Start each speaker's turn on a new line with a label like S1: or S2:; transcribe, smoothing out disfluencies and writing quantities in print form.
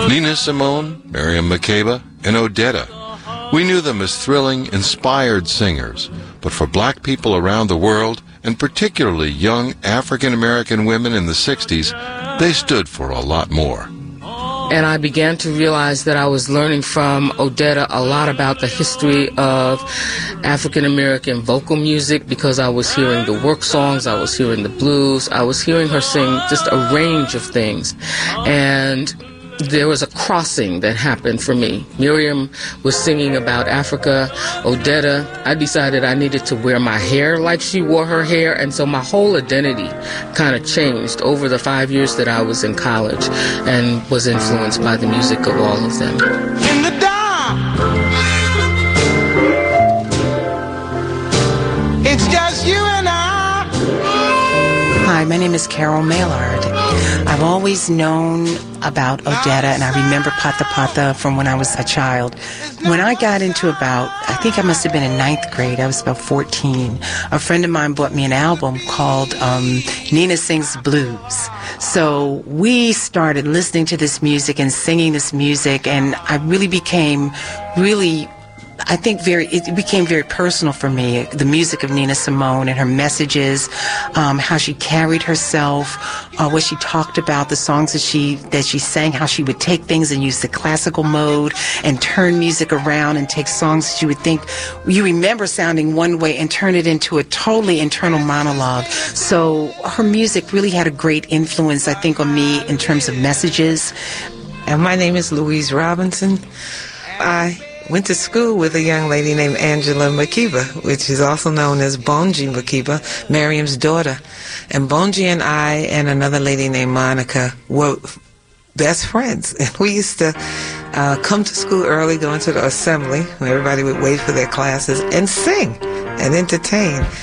S1: Nina Simone, Miriam Makeba, and Odetta. We knew them as thrilling, inspired singers, but for black people around the world, and particularly young African-American women in the 60s, they stood for a lot more.
S2: And I began to realize that I was learning from Odetta a lot about the history of African-American vocal music, because I was hearing the work songs, I was hearing the blues, I was hearing her sing just a range of things. And there was a crossing that happened for me. Miriam was singing about Africa. Odetta, I decided I needed to wear my hair like she wore her hair, and so my whole identity kind of changed over the 5 years that I was in college and was influenced by the music of all of them.
S3: In the dark, it's just you and I.
S4: Hi, my name is Carol Maillard. I've always known about Odetta, and I remember Pata Pata from when I was a child. When I got into I think I must have been in 9th grade, I was about 14, a friend of mine bought me an album called Nina Sings Blues. So we started listening to this music and singing this music, and I really became it became very personal for me, the music of Nina Simone and her messages, how she carried herself, what she talked about, the songs that she sang, how she would take things and use the classical mode and turn music around and take songs that you would think you remember sounding one way and turn it into a totally internal monologue. So her music really had a great influence, I think, on me in terms of messages.
S5: And my name is Louise Robinson. I went to school with a young lady named Angela Makeba, which is also known as Bonji Makeba, Miriam's daughter. And Bonji and I and another lady named Monica were best friends. And we used to come to school early, go into the assembly, where everybody would wait for their classes, and sing and entertain.